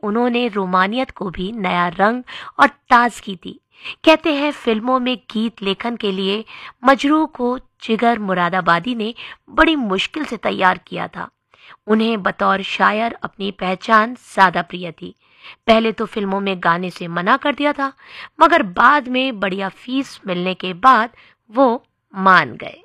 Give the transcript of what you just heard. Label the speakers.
Speaker 1: उन्होंने रोमानियत को भी नया रंग और ताजगी दी। कहते हैं फिल्मों में गीत लेखन के लिए मजरूह को जिगर मुरादाबादी ने बड़ी मुश्किल से तैयार किया था। उन्हें बतौर शायर अपनी पहचान ज्यादा प्रिय थी। पहले तो फिल्मों में गाने से मना कर दिया था, मगर बाद में बढ़िया फीस मिलने के बाद वो मान गए।